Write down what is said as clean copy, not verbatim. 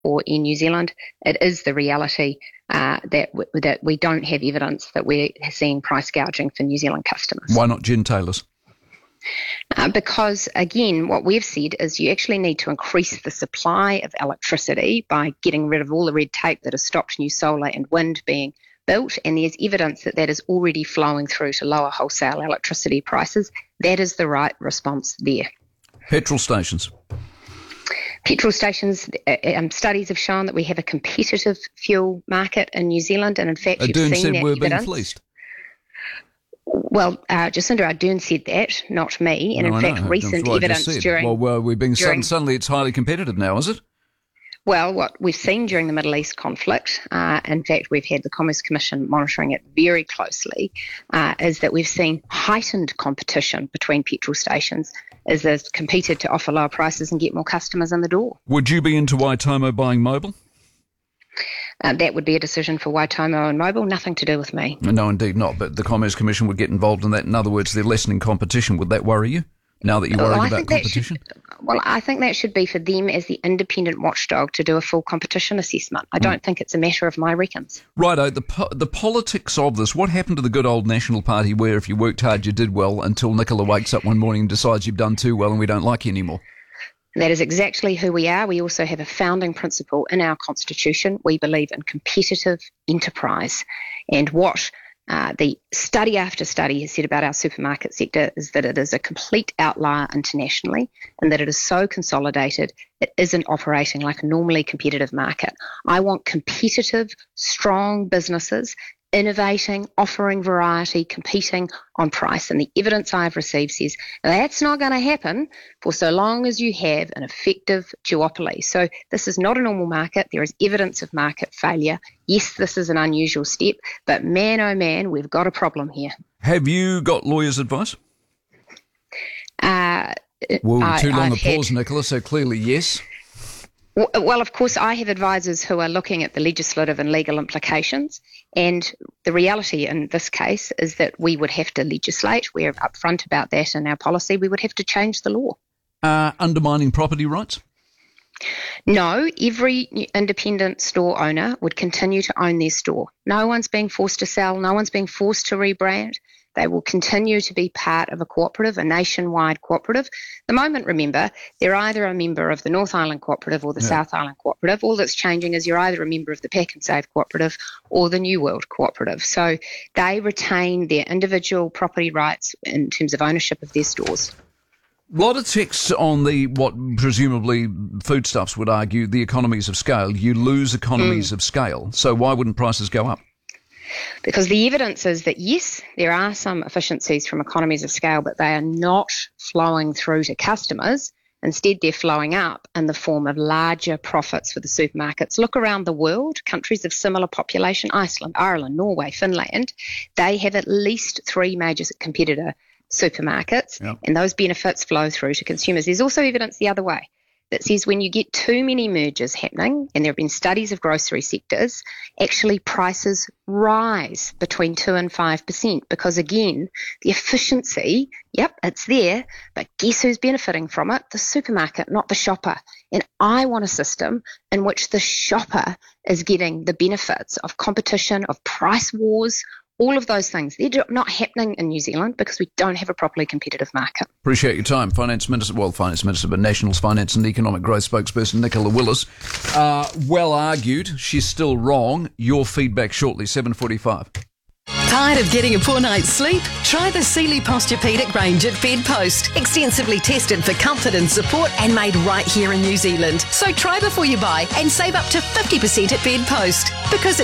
or in New Zealand, it is the reality that we don't have evidence that we're seeing price gouging for New Zealand customers. Why not gin tailors? Because, again, what we've said is you actually need to increase the supply of electricity by getting rid of all the red tape that has stopped new solar and wind being built, and there's evidence that is already flowing through to lower wholesale electricity prices. That is the right response there. Petrol stations. Petrol stations, studies have shown that we have a competitive fuel market in New Zealand, and in fact, you've Ardern seen said that we're evidence. being fleeced. Well, Jacinda Ardern said that, not me. And in fact, recent evidence during... Well, we're being suddenly it's highly competitive now, is it? Well, what we've seen during the Middle East conflict, in fact, we've had the Commerce Commission monitoring it very closely, is that we've seen heightened competition between petrol stations as they've competed to offer lower prices and get more customers in the door. Would you be into Waitomo buying Mobil? That would be a decision for Waitomo and Mobil, nothing to do with me. No, indeed not, but the Commerce Commission would get involved in that. In other words, they're lessening competition. Would that worry you, now that you're worried about competition? I think that should be for them as the independent watchdog to do a full competition assessment. I don't think it's a matter of my reckons. Righto, the politics of this, what happened to the good old National Party where if you worked hard you did well until Nicola wakes up one morning and decides you've done too well and we don't like you anymore? That is exactly who we are. We also have a founding principle in our constitution. We believe in competitive enterprise. And what the study after study has said about our supermarket sector is that it is a complete outlier internationally and that it is so consolidated it isn't operating like a normally competitive market. I want competitive, strong businesses innovating, offering variety, competing on price. And the evidence I've received says that's not going to happen for so long as you have an effective duopoly. So this is not a normal market. There is evidence of market failure. Yes, this is an unusual step, but man, oh man, we've got a problem here. Have you got lawyers' advice? Too long a pause, Nicola, so clearly yes. Well, of course, I have advisors who are looking at the legislative and legal implications, and the reality in this case is that we would have to legislate. We're upfront about that in our policy. We would have to change the law. Undermining property rights? No, every independent store owner would continue to own their store. No one's being forced to sell. No one's being forced to rebrand. They will continue to be part of a cooperative, a nationwide cooperative. The moment, remember, they're either a member of the North Island Cooperative or the South Island Cooperative. All that's changing is you're either a member of the Pack and Save Cooperative or the New World Cooperative. So they retain their individual property rights in terms of ownership of their stores. A lot of texts on what presumably foodstuffs would argue the economies of scale. You lose economies of scale. So why wouldn't prices go up? Because the evidence is that, yes, there are some efficiencies from economies of scale, but they are not flowing through to customers. Instead, they're flowing up in the form of larger profits for the supermarkets. Look around the world, countries of similar population, Iceland, Ireland, Norway, Finland, they have at least 3 major competitor supermarkets, and those benefits flow through to consumers. There's also evidence the other way that says when you get too many mergers happening, and there have been studies of grocery sectors, actually prices rise between 2 and 5% because, again, the efficiency, it's there, but guess who's benefiting from it? The supermarket, not the shopper. And I want a system in which the shopper is getting the benefits of competition, of price wars, all of those things. They're not happening in New Zealand because we don't have a properly competitive market. Appreciate your time. Finance Minister, but Nationals Finance and Economic Growth spokesperson Nicola Willis. Well argued. She's still wrong. Your feedback shortly, 7:45. Tired of getting a poor night's sleep? Try the Sealy Posturepedic range at Bedpost. Extensively tested for comfort and support and made right here in New Zealand. So try before you buy and save up to 50% at Bedpost. Because